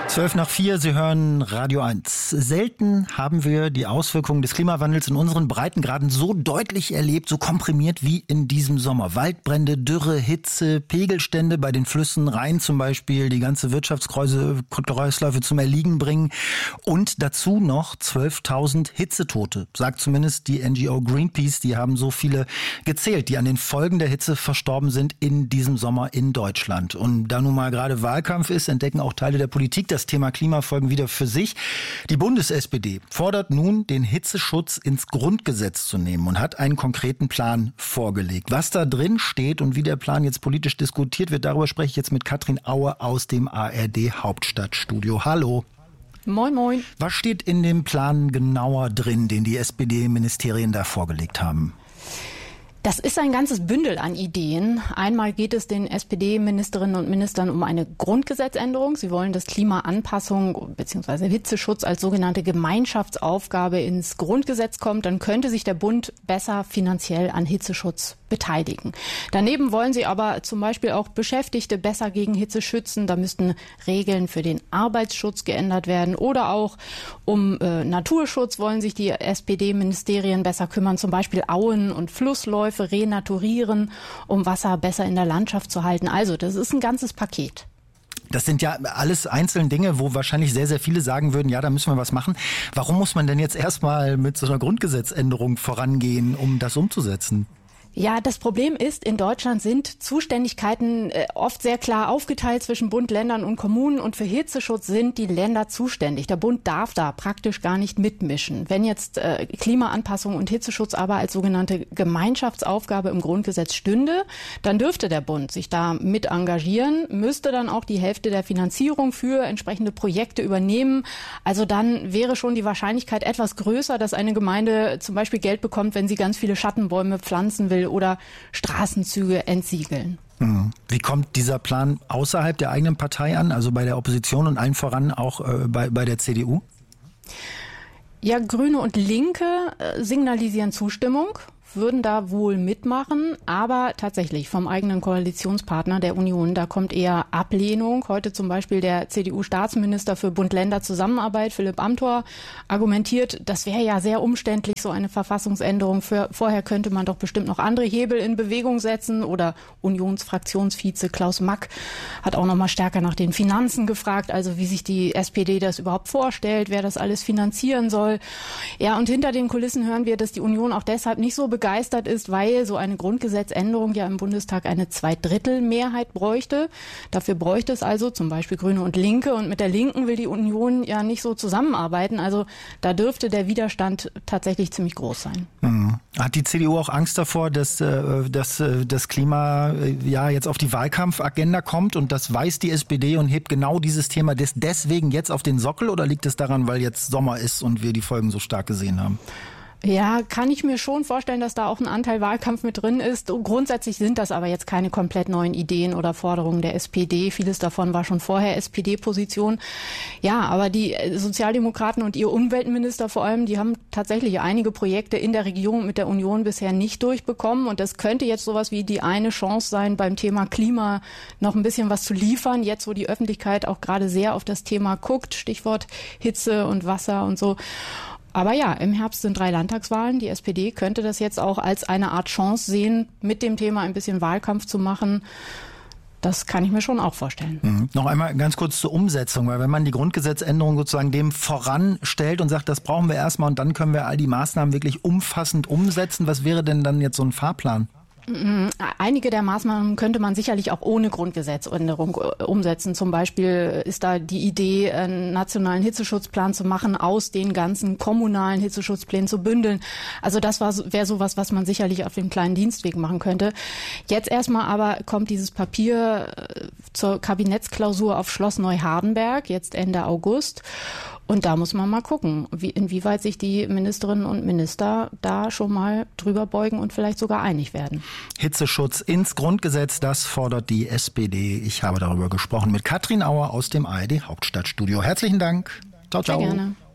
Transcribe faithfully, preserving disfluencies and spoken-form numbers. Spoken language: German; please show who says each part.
Speaker 1: Zwölf nach vier, Sie hören Radio eins. Selten haben wir die Auswirkungen des Klimawandels in unseren Breitengraden so deutlich erlebt, so komprimiert wie in diesem Sommer. Waldbrände, Dürre, Hitze, Pegelstände bei den Flüssen, Rhein zum Beispiel, die ganze Wirtschaftskreisläufe zum Erliegen bringen und dazu noch zwölftausend Hitzetote, sagt zumindest die N G O Greenpeace. Die haben so viele gezählt, die an den Folgen der Hitze verstorben sind in diesem Sommer in Deutschland. Und da nun mal gerade Wahlkampf ist, entdecken auch Teile der Politik das Thema Klimafolgen wieder für sich. Die Bundes-S P D fordert nun, den Hitzeschutz ins Grundgesetz zu nehmen und hat einen konkreten Plan vorgelegt. Was da drin steht und wie der Plan jetzt politisch diskutiert wird, darüber spreche ich jetzt mit Katrin Aue aus dem A R D Hauptstadtstudio. Hallo.
Speaker 2: Moin, moin.
Speaker 1: Was steht in dem Plan genauer drin, den die S P D-Ministerien da vorgelegt haben?
Speaker 2: Das ist ein ganzes Bündel an Ideen. Einmal geht es den S P D-Ministerinnen und Ministern um eine Grundgesetzänderung. Sie wollen, dass Klimaanpassung bzw. Hitzeschutz als sogenannte Gemeinschaftsaufgabe ins Grundgesetz kommt. Dann könnte sich der Bund besser finanziell an Hitzeschutz beteiligen. Daneben wollen sie aber zum Beispiel auch Beschäftigte besser gegen Hitze schützen. Da müssten Regeln für den Arbeitsschutz geändert werden. Oder auch um äh, Naturschutz wollen sich die S P D-Ministerien besser kümmern. Zum Beispiel Auen und Flussläufe renaturieren, um Wasser besser in der Landschaft zu halten. Also, das ist ein ganzes Paket.
Speaker 1: Das sind ja alles einzelne Dinge, wo wahrscheinlich sehr, sehr viele sagen würden, ja, da müssen wir was machen. Warum muss man denn jetzt erstmal mit so einer Grundgesetzänderung vorangehen, um das umzusetzen?
Speaker 2: Ja, das Problem ist, in Deutschland sind Zuständigkeiten äh, oft sehr klar aufgeteilt zwischen Bund, Ländern und Kommunen und für Hitzeschutz sind die Länder zuständig. Der Bund darf da praktisch gar nicht mitmischen. Wenn jetzt äh, Klimaanpassung und Hitzeschutz aber als sogenannte Gemeinschaftsaufgabe im Grundgesetz stünde, dann dürfte der Bund sich da mit engagieren, müsste dann auch die Hälfte der Finanzierung für entsprechende Projekte übernehmen. Also dann wäre schon die Wahrscheinlichkeit etwas größer, dass eine Gemeinde zum Beispiel Geld bekommt, wenn sie ganz viele Schattenbäume pflanzen will oder Straßenzüge entsiegeln.
Speaker 1: Wie kommt dieser Plan außerhalb der eigenen Partei an, also bei der Opposition und allen voran auch äh, bei, bei der C D U?
Speaker 2: Ja, Grüne und Linke äh, signalisieren Zustimmung, würden da wohl mitmachen, aber tatsächlich vom eigenen Koalitionspartner der Union, da kommt eher Ablehnung. Heute zum Beispiel der C D U-Staatsminister für Bund-Länder-Zusammenarbeit, Philipp Amthor, argumentiert, das wäre ja sehr umständlich, so eine Verfassungsänderung. Für, vorher könnte man doch bestimmt noch andere Hebel in Bewegung setzen. Oder Unionsfraktionsvize Klaus Mack hat auch noch mal stärker nach den Finanzen gefragt, also wie sich die S P D das überhaupt vorstellt, wer das alles finanzieren soll. Ja, und hinter den Kulissen hören wir, dass die Union auch deshalb nicht so begeistert ist, weil so eine Grundgesetzänderung ja im Bundestag eine Zweidrittelmehrheit bräuchte. Dafür bräuchte es also zum Beispiel Grüne und Linke. Und mit der Linken will die Union ja nicht so zusammenarbeiten. Also da dürfte der Widerstand tatsächlich ziemlich groß sein.
Speaker 1: Mhm. Hat die C D U auch Angst davor, dass, dass das Klima ja jetzt auf die Wahlkampfagenda kommt und das weiß die S P D und hebt genau dieses Thema deswegen jetzt auf den Sockel? Oder liegt es daran, weil jetzt Sommer ist und wir die Folgen so stark gesehen haben?
Speaker 2: Ja, kann ich mir schon vorstellen, dass da auch ein Anteil Wahlkampf mit drin ist. Grundsätzlich sind das aber jetzt keine komplett neuen Ideen oder Forderungen der S P D. Vieles davon war schon vorher S P D-Position. Ja, aber die Sozialdemokraten und ihr Umweltminister vor allem, die haben tatsächlich einige Projekte in der Regierung mit der Union bisher nicht durchbekommen. Und das könnte jetzt sowas wie die eine Chance sein, beim Thema Klima noch ein bisschen was zu liefern. Jetzt, wo die Öffentlichkeit auch gerade sehr auf das Thema guckt, Stichwort Hitze und Wasser und so. Aber ja, im Herbst sind drei Landtagswahlen. Die S P D könnte das jetzt auch als eine Art Chance sehen, mit dem Thema ein bisschen Wahlkampf zu machen. Das kann ich mir schon auch vorstellen.
Speaker 1: Mhm. Noch einmal ganz kurz zur Umsetzung, weil wenn man die Grundgesetzänderung sozusagen dem voranstellt und sagt, das brauchen wir erstmal und dann können wir all die Maßnahmen wirklich umfassend umsetzen, was wäre denn dann jetzt so ein Fahrplan?
Speaker 2: Einige der Maßnahmen könnte man sicherlich auch ohne Grundgesetzänderung umsetzen. Zum Beispiel ist da die Idee, einen nationalen Hitzeschutzplan zu machen, aus den ganzen kommunalen Hitzeschutzplänen zu bündeln. Also das wäre sowas, was man sicherlich auf dem kleinen Dienstweg machen könnte. Jetzt erstmal aber kommt dieses Papier zur Kabinettsklausur auf Schloss Neuhardenberg, jetzt Ende August. Und da muss man mal gucken, wie, inwieweit sich die Ministerinnen und Minister da schon mal drüber beugen und vielleicht sogar einig werden.
Speaker 1: Hitzeschutz ins Grundgesetz, das fordert die S P D. Ich habe darüber gesprochen mit Katrin Aue aus dem A R D Hauptstadtstudio. Herzlichen Dank. Ciao, ciao.
Speaker 2: Sehr gerne.